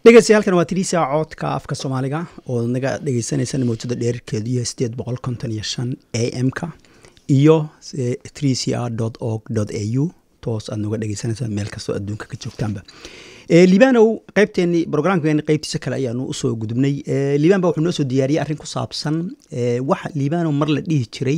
dhegeystayaal waa Tirisa codka afka Soomaaliga oo naga dhegeysanaysan muujada dheerkeedu yahay 855 AM-ka iyo 3cr.org.au toos aad naga dhegeysanaysan meel kasta oo adduunka ka joogtaanba. Liibanow qaybteeni barnaamijkeena qaybtiisa kale ayaanu u soo gudubnay. Liiban baa wuxuu noo soo diyaariyay arrin ku saabsan waxa Liibanow mar la dhihi jiray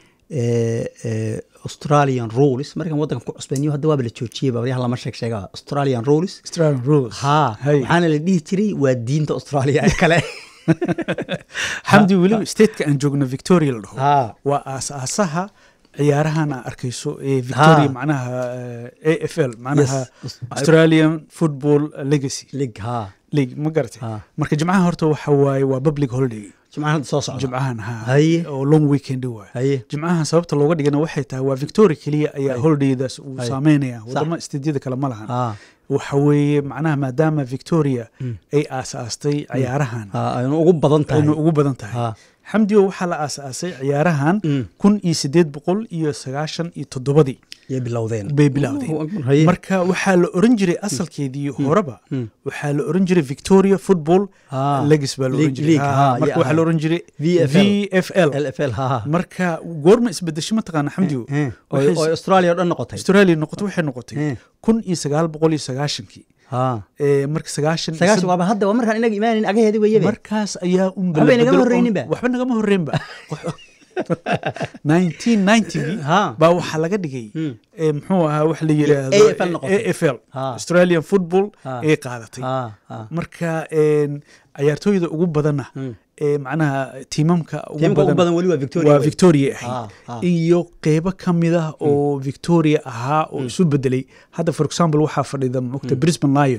Australian rules markan wadanka ku cusbaniyo hadda waa la joojiyay bariyaha lama sheega Australian rules waxaana la dhihi jiray waa diinta Australia ee kale xamdi wali state-ka aan joogno Victoria la dhaho waa aasaha ciyaarahan arkayso ee Victoria macnaha AFL macnaha Australian Football League ma garatay marka jimcaha horta waxa waaye waa public holiday jimcahan soo socda jimcahan oo long weekend waa jimcahan sababta looga dhigana waxay tahay waa Victoria kaliya ayaa holidaydaas uu saameynaya wadama istidiyada kale ma lahan waxa weeye macnaha maadaama Victoria ay aasaastay ciyaarahan aynu ugu badan tahay xamdiyo waxa la aasaasay ciyaarahan 1897 bay bilowdeen marka waxa la oran jiray asalkeedii horeba waxa la oran jiray Victoria Football League baa la oran jiray marka waxa la oran jiray VFL marka goorma isbedeshay ma taqaan xamdiyo oo Australia dhan noqotay waxay noqotay 1990 marka 90 waa hadda waa markaan inaga imaanin agaheedi weeyay markaas ayaa waxba nagama horreynba 1990 baa waxa laga dhigay muxuu ahaa wax la yiraahdo AFL Australian Football ay qaadatay marka ciyaartooyda ugu badan macnaha tiimamka ugu badan wali waa Victoria iyo qeybo kamida oo Victoria ahaa oo isu bedelay hadda for example waxa fadhida muqta Brisbane Lion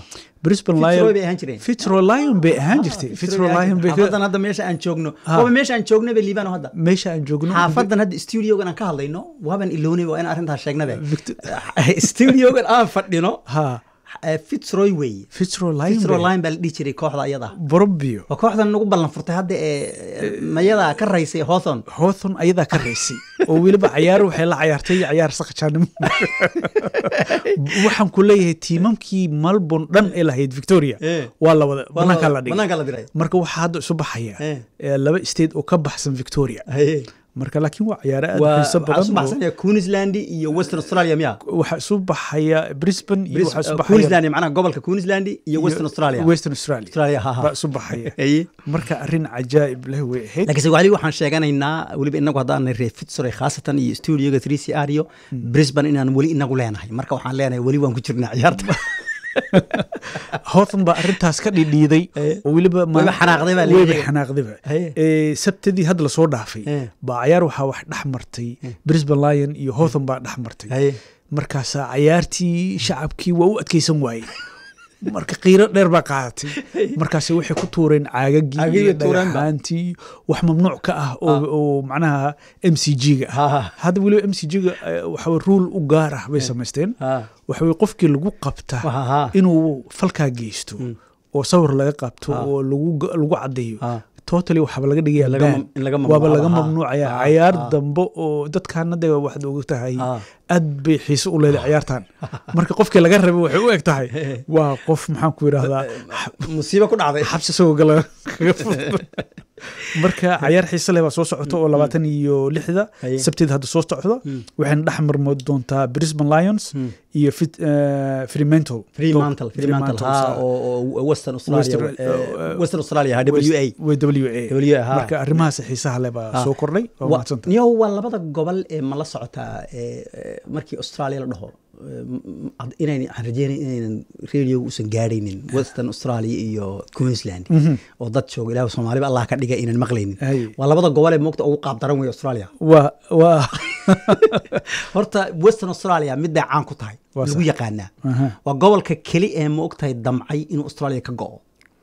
Fitzroy Lion bay ahaan jirtay hadda meesha aan joogno ba Liibano hadda meesha aan joogno xaafadan hadda studio-gan aan ka hadlayno waaban iloonay waa in arrintaas sheegnada studio-gan aan fadhino Fitzroy Lion baa la dhihi jiray kooxda ayada Borobio waa kooxdan ugu ballan furtay hadda mayada ka raysay Hawthorn ayada ka raysay oo waliba ciyaar waxay la ciyaartay ciyaar saqajaanimo waxaan ku leeyahay tiimamkii Melbourne dhan ee lahayd Victoria waa la wada banaanka la dhigay marka waxa hadda isu baxaya laba state oo ka baxsan Victoria marka laakiin waa ciyaar aad xiiso badan baxsan Queensland iyo Western Australia miya waxa soo baxaya Brisbane iyo waxa soo baxaya Queensland macnaha gobolka Queensland iyo Western Australia ba soo baxaya marka arrin ajaa'ib leh way ahayd laakiin wali waxaan sheeganaynaa waliba inagu hadaan reer Fitzroy khaasatan iyo studio-ga 3CR iyo Brisbane inaan wali inagu leenahay marka waxaan leenahay wali waan ku jirnaa ciyaarta Hawthorn baa arrintaas ka dhidhiiday oo waliba xanaaqday sabtidii hadda la soo dhaafay baa ciyaar waxa wax dhaxmartay Brisbane Lion iyo Hawthorn baa dhaxmartay markaas ciyaartii shacabkii waa u adkeysan waayay marka qiiro dheer baa qaadatay markaas waxay ku tuureen caagagii dhagaxaantii wax mamnuuc ka ah oo macnaha MCG-ga hadda waliba MCG-ga waxa rule u gaar ah bay samaysteen waxa qofkii lagu qabta inuu falka geysto oo sawir laga qabto oo lagu cadeeyo totally waxa laga dhigay waaba laga mamnuucaya ciyaar dambe oo dadkaana de wax ugu tahay aad bay xiiso u leedahay ciyaartan marka qofkii laga rabay waxay u eg tahay waa qof maxaan ku yiraahdaa musiibo ku dhacday xabsi soo gala marka ciyaar xiiso leh soo socoto oo 26 sabtida hadda soo socdo waxaan dhaxmarmood doontaa Brisbane Lions iyo Fremantle oo Western Australia WA marka arrimahaas xiisaha leh baa soo kordhay oo maadsanta niyo waa labada gobol ee ma la socota markii Australia la dhaho inay rajeynay inay radio usan gaaraynin Western Australia iyo Queensland oo dad jooga ilaahay Soomaaliba Allah ka dhigay inaan maqlaynin waa labada gobol ee moogta ugu qaab daran way Australia waa horta Western Australia mid ay caan ku tahay lagu yaqaana waa gobolka kali ee moogtahay damcay inuu Australia ka go'o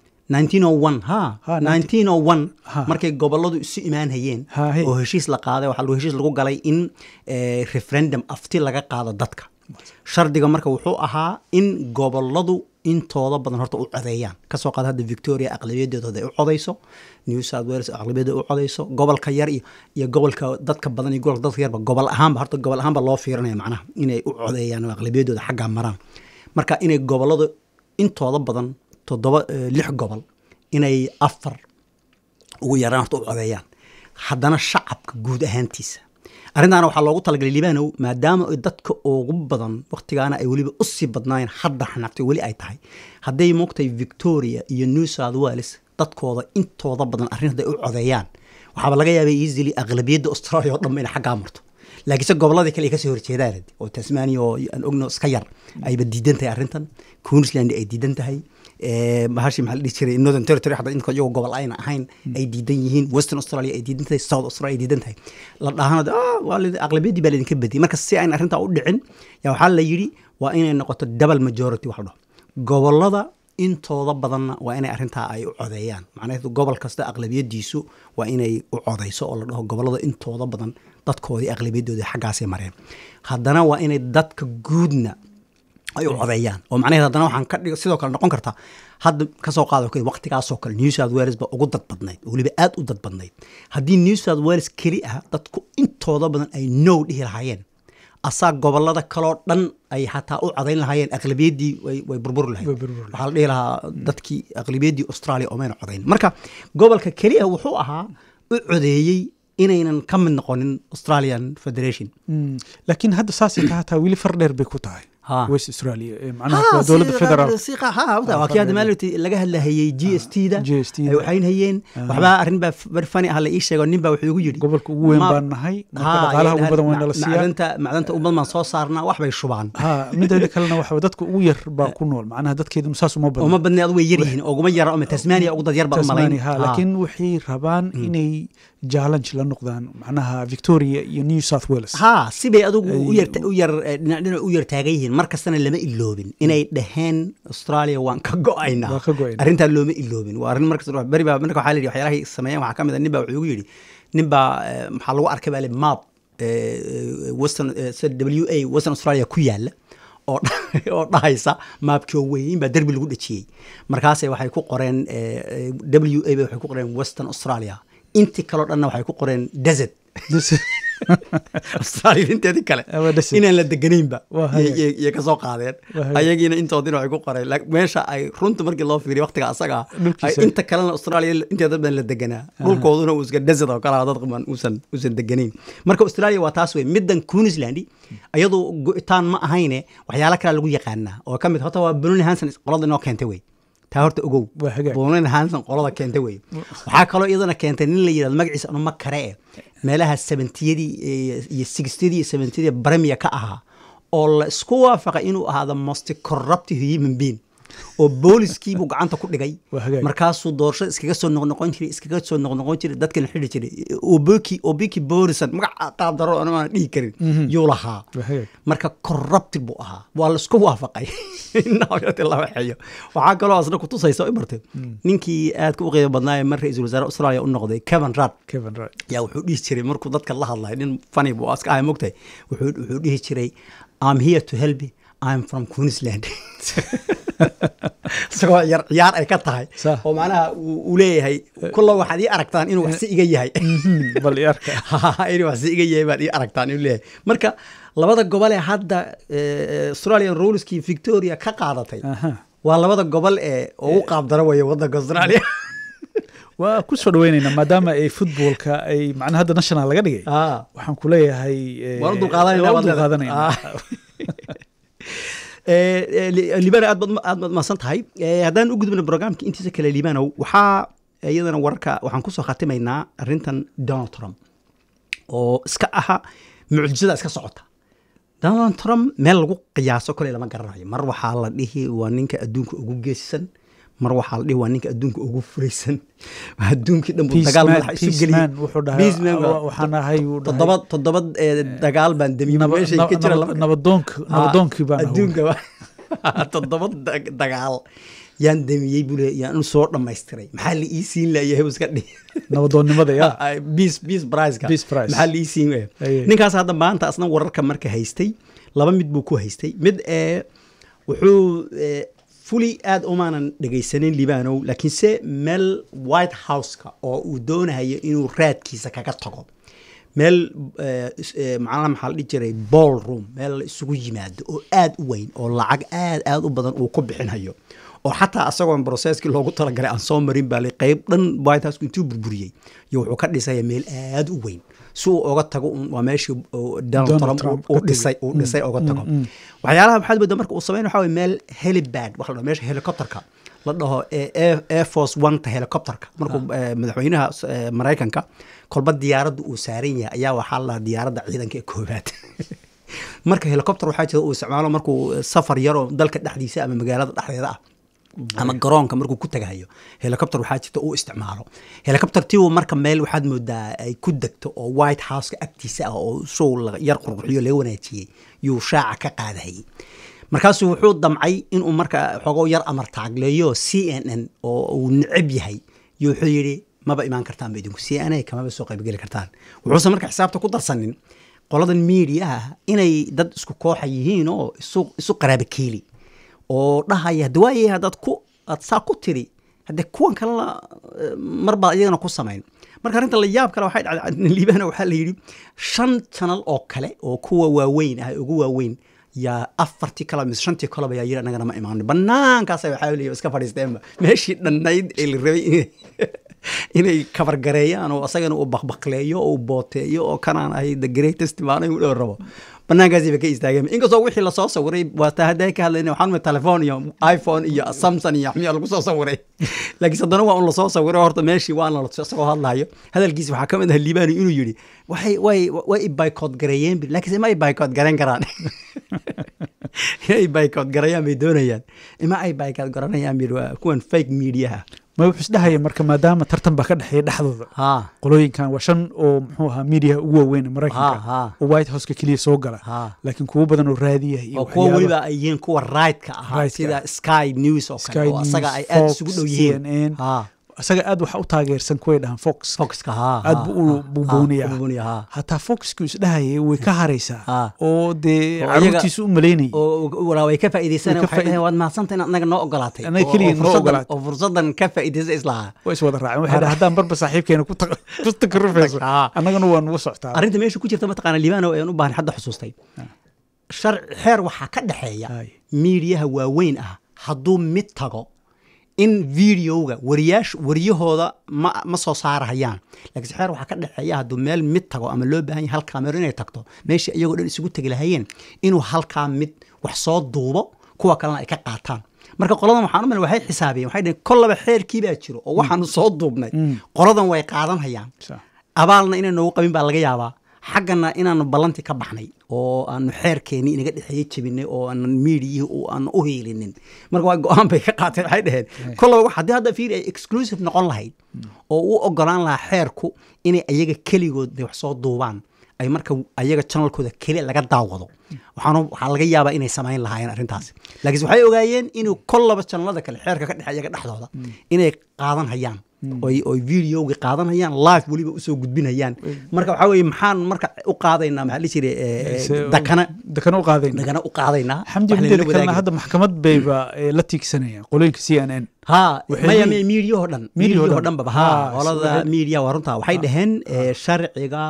1901 markay goboladu isu imaan hayeen oo heshiis la qaaday waxa lagu heshiis lagu galay in referendum afti laga qaado dadka shardiga marka wuxuu ahaa in goboladu intooda badan horta u codeeyaan ka soo qaad hadda Victoria aqlabiyadeeda ay u codeyso New South Wales aqlabiyadeeda u codeyso gobolka yar iyo gobolka dadka badan iyo gobolka dadka yarba gobol ahaanba loo fiirinaya macnaha inay u codeeyaan aqlabiyadeeda xagga maraan marka inay goboladu intooda badan 97% 6 gobol inay 4 ugu yaraan horta u codeeyaan haddana shacabka guud ahaantiisa arrintaana waxaa loogu talagalay libaanow maadaama ay dadka ugu badan waqtigaana ay weliba u sii badnaayeen hadda xanaaqtay weli ay tahay hadday moogtay Victoria iyo New South Wales dadkooda intooda badan arrin hadday u codeeyaan waxaaba laga yaabay easily aqlabiyadda Australia oo dhan inay xaggaa marto laakiinse gobolladii kale ay ka soo horjeedaan oo Tasmania oo aan ogno iska yar ayba diidan tahay arrintan Queensland ay diidan tahay mahashi maxaa la dhihi jiray Northern Territory hadda inkoo iyagoo gobol ayna ahayn ay diidan yihiin Western Australia ay diidan tahay South Australia ay diidan tahay la dhaahana waa aqlabiyadii baa laydinka badiyay marka si aan arrintaa u dhicin yaa waxaa la yidhi waa inay noqoto double majority wax la dhaho gobollada intooda badanna waa inay arrintaa ay u codeeyaan macnaheedu gobol kasta aqlabiyadiisu waa inay u codeyso oo la dhaho gobollada intooda badan dadkoodii aqlabiyadoodii xaggaasay mareen haddana waa inay dadka guudna ay u codeeyaan oo macnaheedu haddana waxaan ka dhig sidoo kale noqon kartaa hadda ka soo qaado kale waqtigaasoo kale New South Wales ba ugu dad badnayd weliba aad u dad badnayd haddii New South Wales keli ah dadku intooda badan ay no dhihi lahaayeen asaa gobollada kaloo dhan ay xataa u codayn lahaayeen aqlabiyadii way burburi lahayd waxaa la dhihi lahaa dadkii aqlabiyadii Australia oo mayna codayn marka gobolka keliya wuxuu ahaa u codeeyey inaynan ka mid noqonin Australian Federation laakiin hadda saasay tahay taa weli far dheer bay ku tahay West Australia macnaha dowladda federal waa kii hadda maalintii laga hadlahayay GST-da ay waxayn hayeen waxbaa arrin baa barfani ah la ii sheego nin baa wuxuu igu yidhi gobolka ugu weyn baan nahay marka dhaqaalaha ugu badan wayna la siiyaa macdanta ugu badan soo saarnaa wax bay shubaan mideeda kalena waxa dadka ugu yar baa ku nool macnaha dadkeedu saas uma badna way yar yihiin oo uma yara oo Tasmania ugu dad yar baa malayn laakiin waxay rabaan inay challenge la noqdaan macnaha Victoria iyo New South Wales sibay adigu u yar taagayeen markastana lama iloobin inay dhaheen Australia waan ka go'aynaa arrintaa looma iloobin waa arrin markasta bari baa marka waxaa la yidhi waxyaalahay sameeyeen waxaa ka mid ah nin baa wuxuu igu yidhi nin baa maxaa lagu arkay baa map Western WA Western Australia ku yaala oo dhahaysa maapkii weyn baa derbi lagu dhajiyey markaasay waxay ku qoreen WA waxay ku qoreen Western Australia intii kaloo dhanna waxay ku qoreen desert Australia inteedii kale inaan la deganaynba iyo ka soo qaadeen ayagiina intoodina waxay ku qoreen meesha ay runta markii loo fiiriyo waqtiga asaga ay inta kalena Australia inteeda badan la deganaa dhulkooduna uu iska desert oo kala dad qaban uusan deganayn marka Australia waa taas weyn middan Queensland ayadu go'itaan ma ahayne waxyaalo kale lagu yaqaanaa oo ka mid hota waa Bruno Hansen qolada inoo keentay wey taa horta ogow Bruno Hansen qolada keentay wey waxaa kaloo iyadana keentay nin la yiraahdo magaciisa anu ma kare meelaha 70yadii iyo 60yadii iyo 70yadii baramiya ka ahaa oo la isku waafaqay inuu ahaado most corrupt human being oo booliskii buu gacanta ku dhigay markaasuu doorashada iskaga soo noqon jiray dadkana xidhi jiray Obiki Borisan magac qaab daro aan dhihi karin yuu lahaa marka corrupt buu ahaa waa la isku waafaqay innaga la waxayo waxaa kaloo asna ku tusaysa ibartay ninkii aad ku qiimo badnaa mar ra'iisul wasaare Australia u noqday Kevin Rudd yaa wuxuu dhihi jiray markuu dadka la hadlay nin funny buu aska ay mogtay wuxuu dhihi jiray I'm here to help you I'm from Queensland isagoo ciyaar ay ka tahay oo macnaha uu leeyahay kullo waxaad ii aragtaan inuu wax si iga yahay bal ii arka inuu wax si iga yahay baad ii aragtaan inuu leeyahay marka labada gobol ee hadda Australian ruleski Victoria ka qaadatay waa labada gobol ee ugu qaab daro way waddanka Australia waa ku soo dhaweynayna maadaama ay footballka ay macnaha hadda national laga dhigay waxaan ku leeyahay waan dul qaadanayna liibana aad baad maasan tahay haddaan u gudubna programka intiisa kale liibanow waxaa iyadana wararka waxaan kusoo khatimaynaa arrintan Donald Trump oo iska aha mucjisada iska socota Donald Trump meel lagu qiyaaso kale lama garanayo mar waxaa la dhihi waa ninka adduunka ugu geesisan mar waxaa la dhihi waa ninka adduunka ugu furaysan adduunkii dhan buu dagaal madaxa isu geliyay waxaan ahay toddoba dagaal baan damiyay meeshay ka jira nabadoonkii baan adduunka toddoba dagaal yaan damiyey buu yaan soo dhammaystiray maxaa la ii siin lahayaa iska dhihi nabadoonnimada peace prize-ka maxaa la ii siin ninkaas hadda maanta asna wararka marka haystay laba mid buu ku haystay mid wuxuu fully aad umaanan dhegaysanin liibanow laakiinse meel White House-ka oo uu doonayo inuu raadkiisa kaga tago meel macnaha maxaa la dhihi jiray ballroom meel la isugu yimaado oo aad u weyn oo lacag aad u badan uu ku bixinayo oo xataa asagoon processkii loogu talagalay aan soo marin baa qayb dhan White House intuu burburiyey iyo wuxuu ka dhisay meel aad u weyn si uu uga tago waa meeshii Donald Trump uu dhisay uga tago waxyaalaha maxaad moodaa marka uu sameeyo waxa meel helipad wax la dhaho meesha helicopterka la dhaho Air Force One ta helicopterka markuu madaxweynaha Mareykanka kolba diyaaradda uu saaran yahay ayaa waxaa la diyaaradda ciidanka koobaad marka helicopter waxaa jira uu isticmaalo markuu safar yar oo dalka dhexdiisa ama magaalada dhexdeeda ah ama garoonka markuu ku tagayo helicopter waxaa jirta uu isticmaalo helicopter tii marka meel waxaad moodaa ay ku degto oo White House ka agtiisa ah oo soo yar qurxiyo laga wanaajiyay yuu shaaca ka qaaday markaasuu wuxuu damcay inuu marka xogo yar amar taagleeyo CNN oo uu necab yahay wuxuu yiri maba imaan kartaan idinku CNN kama soo qayb gali kartaan wuxuu marka xisaabta ku darsanin qoladan media inay dad isku koox yihiin oo isu qaraabo keeli oo dhahaya dawaaye hadad saa ku tiri hadda kuwan kale marba iyagana ku sameyn marka arinta la yaab kale waxay dhacday Liibana waxa la yiri 5 channel oo kale oo kuwa waaweyn ah ugu waaweyn ya 4 kala mis 5 kala ba yiri anagana ma imaan banaankaas waxa leeyahay iska fadhiisteen meeshii dhannayd ee la rabay inay cover gareeyaan oo asagana uu baqbaqleeyo oo booteeyo oo kanaan ay the greatest man uu rabo banaankaas ay ka istaageen inkastoo wixii la soo sawiray waa taa haday ka hadlayna waxaan telefoon iyo iPhone iyo Samsung iyo xamiya lagu soo sawiray laakiin sadana waa la soo sawiray horta meeshii waan la soo hadlayo hadalkiisa waxa kamid ah Liibani inuu yiri way boycott gareeyeen laakiin ma ay boycott gareyn karaan ay boycott gareeyaan bay doonayaan ima ay boycott garanayaan kuwan fake media ma wuxuu isdhahay marka maadaama tartan ba ka dhaxay dhaxdooda qolooyinkan waa 5 oo muxuu ahaa media ugu weyn Mareykanka oo White House ka kaliya soo gala laakiin kuwa badan oo raadiya iyo kuwa waliba ay yihiin kuwa right-ka ah sida Sky News oo kale oo asaga ay aad isugu dhow yihiin asaga aad waxa u taageersan kuwa dhahan Fox-ka aad buu buuboniyaa hatta Fox-ku isdhahay way ka haraysaa oo de carruurtiisu u maleynay oo way ka faa'iideysanayaan waxay dhahay waad mahadsantahay inaad naga noo ogolaatay oo fursadan ka faa'iideysan islaha way iswada raaceen waxay hadaan barba saaxiibkeena ku takarufayso annagana waan ugu soctaa arinta meesha ku jirta ma taqaan Liibana oo aan u baahan hadda xusuustay xeer waxa ka dhaxeeya meediyaha waaweyn ah hadduu mid tago in videoga wariyahooda ma soo saarayaan laakiin xeer waxa ka dhaxeeya hadduu meel mid tago ama loo baahan yahay hal camera inay tagto meesha iyagoo dhan isugu tagi lahayeen inuu halkaa mid wax soo duubo kuwa kalena ay ka qaataan marka qoladan waxaan u maleeyaa waxay xisaabiyeen waxay dhaheen kollaba xeerkii baa jiro oo waxaanu soo duubnay qoladan way qaadanayaan abaalna inay noogu qabin baa laga yaabaa xaggana inaanu ballanti ka baxnay oo aanu xeerkeeni inaga dhexeeyay jabinay oo aan media oo aan u heelinin marka waa go'aan bay ka qaateen waxay dhaheen kollaba wax hadda fiir ay exclusive noqon lahayd oo uu ogolaan lahaa xeerku inay ayaga kaligood wax soo duubaan ay marka ayaga channelkooda kali laga daawado waxa laga yaabaa inay sameyn lahaayeen arintaas laakiin waxay ogaayeen inuu kollaba channelada kale xeerka ka dhexeeya dhexdooda inay qaadan hayaan oo videoga qaadanayaan live waliba u soo gudbinayaan marka waxa weeye maxaan marka u qaadaynaa maxaa la jiray dakana u qaadaynaa alxamdulillah hadda maxkamad bayba la tiigsanayaan qolooyinka CNN maya media oo dhan baba qolada media waa runtaa waxay dhaheen sharciga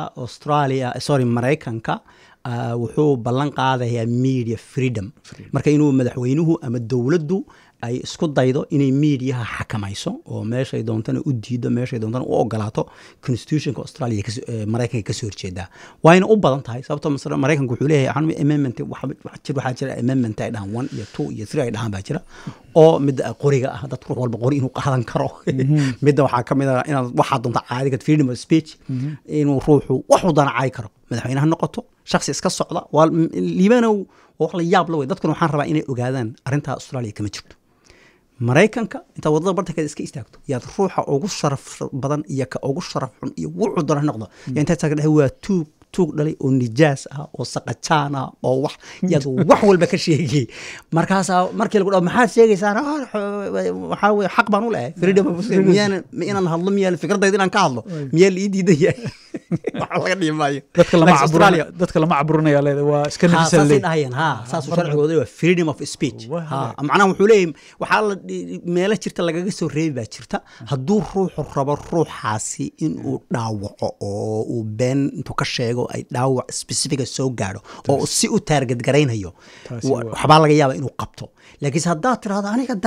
Mareykanka wuxuu ballan qaadayaa media freedom marka inuu madaxweynuhu ama dawladdu ay isku daydo inay meediyaha xakamayso oo meeshay doontana u diido meeshay doontana u ogolaato constitutionka Australia Mareykanka ka soo horjeeda waayna u badan tahay sababtoo mas'ala Mareykanku wuxuu leeyahay amendment waxa jira amendment ay dhahan 1 iyo 2 iyo 3 ay dhahan baa jira oo mid qoriga ah dad ruux walba qori inuu qaadan karo mid waxa kamid ah in waxa doonta caadiga freedom of speech inuu ruuxu wuxuu doona caay karo madaxweynaha noqoto shakhsi iska socda waa Liibana oo wax la yaab la way dadkuna waxaan rabaa inay ogaadaan arinta Australia kama jirto Mareykanka inta wadada bartankeeda iska istaagto yaad ruuxa ugu sharaf badan iyo ka ugu sharaf xun iyo wuxuu doona noqdo inta taag dhahay waa tuug dhalay oo nijaas ah oo saqajaan ah oo wax walba ka sheegay markaas markii lagu dhaw maxaad sheegaysaan waxa way xaq baan u leeyahay freedom of speech inaan hadlo miyaan fikradayda inaan ka hadlo miyaan ii diiday waxa laga dhimaayo dadka lama caburinayo leedahay waa iska nafisay saas sharcigooda waa freedom of speech macnaha wuxuu leeyahay waxa la meelo jirta lagaga soo reebi baa jirta hadduu ruuxu rabo ruuxaasi inuu dhaawaco oo uu been intuu ka sheego ay dhaawac specific soo gaaro oo si u target gareynayo waxba laga yaabaa inuu qabto laakiin haddaad tiraahdo aniga daacad baan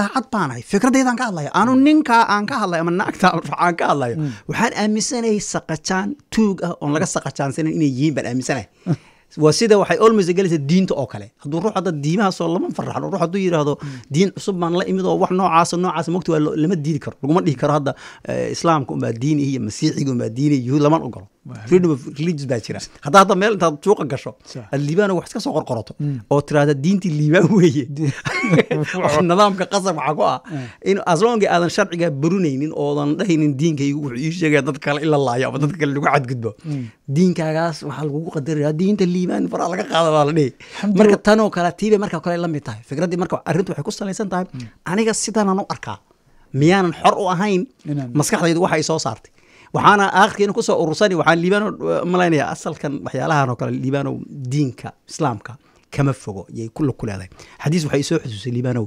baan ahay fikradeydaan ka hadlaya anu ninkaa aan ka hadlayo ama naagta aan ka hadlayo waxaan aaminsanahay saqajaan tuug ah oon laga saqajaansanan inay yihiin baan aaminsanahay waa sida waxay almost galaysaa diinta oo kale hadduu ruux hadda diimahaasoo lama farraxno ruux hadduu yidhaahdo diin cusub baan la imid oo wax noocaasa mogta waa lama diidi karo laguma dhihi karo hadda islaamka unbaa diini iyo masiixiga unbaa diini yuhuud laman ogolo freedom of religious baa jira hadda meel intaad suuqa gasho aad liibaan wax iska soo qorqoroto oo tiraahda diintii liibaan weeye nidaamka qasab waxaa ku ah in aslonga aadan sharciga barunaynin oodan dhahaynin diinkaygu wuxuu ii sheegaya dad kale in la laayo ama dad kale lagu cadgudbo diinkaagaas waxaa lagugu qadaraya diinta liibaan faraa laga qaada baa la dhihi marka tanoo kale tiibay marka kale la mid tahay fikraddii marka arrintu waxay ku salaysan tahay aniga sidanaan u arkaa miyaanan xor u ahayn maskaxdaydu waxa ay soo saartay waxaana aakhirkeena kusoo urursani waxaan liibaano malaynayaa asalkan waxyaalahan oo kale liibaanow diinka islaamka kama fogo yay ku leedahay xadiis waxay soo xusuusay liibaanow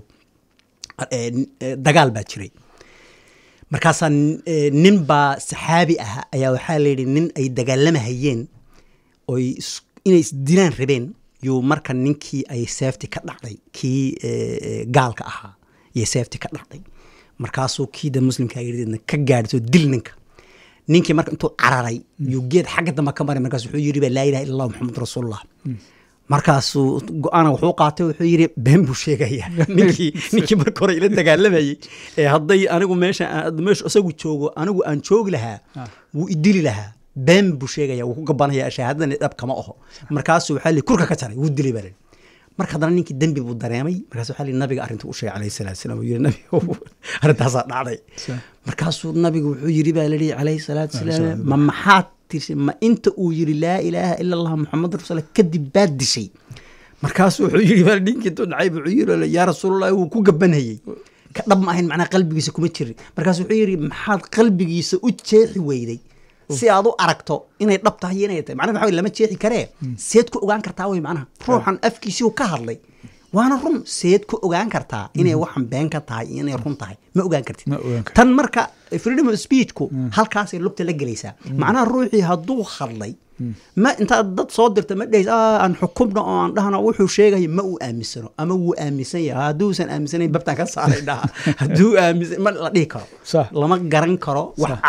dagaal baa jiray markaasaa nin baa saxaabi ah ayaa waxaa layidhi nin ay dagaalamahayeen oy inay isdilaan rabeen yuu marka ninkii ay seefti ka dhacday kii gaalka ahaa iyo seefti ka dhacday markaasuu kii da muslimka yidhi ka gaadhso dil ninkii marka intuu cararay yuu geed xagga dambe ka maray markaas wuxuu yidhi laa ilaha illa allah muxamad rasuulullah markaasuu go-aana wuxuu qaatay wuxuu yidhi been buu sheegaya ninkii marka hore ila dagaalamayey ee hadday anigu meesha isagu joogo anigu aan joogi lahaa wuu idili lahaa been buu sheegaya wuu ku gabanaya shahaadadani dhab kama aho markaasuu waxaa li kurka ka jaray wuu dilay baa marka haddana ninkii dembi buu dareemay markaas waxaa li nabiga arrinta u sheegay calayhi salaatu wasalaam yidhi nabiga arrintaasaa dhacday markaasuu nabigu wuxuu yidhi baa layidhi calayhi salaatu wasalaam ma maxaad tishay ma inta uu yidhi laa ilaaha ila allah muxamad rasuul kadib baad dishay markaasuu wuxuu yidhi baa ninkii intuu dhacay wuxuu yidhi yaa rasuulallah wuu ku gabanayey ka dhab ma ahayn macnaha qalbigiisa kuma jirin markaas wuxuu yidhi maxaad qalbigiisa u jeexi weyday si aad u aragto inay dhab tahay iyo inay tahay macnaha waxa lama jeexi karee seed ku ogaan kartaa wey macnaha ruuxan afkiisii ka hadlay waana run seed ku ogaan kartaa inay waxan been ka tahay iyo inay run tahay ma ogaan kartid tan marka freedom of speechku halkaasay lugta la gelaysaa macnaha ruuxii hadduu hadlay ma intaad dad soo dirta ma dhahays aan xukumna oo aan dhahna wuxuu sheegaya ma uu aaminsano ama wuu aaminsan yahay hadduusan aaminsanayn babtaan ka saaray dhaha hadduu aaminsan ma la dhihi karo lama garan karo wax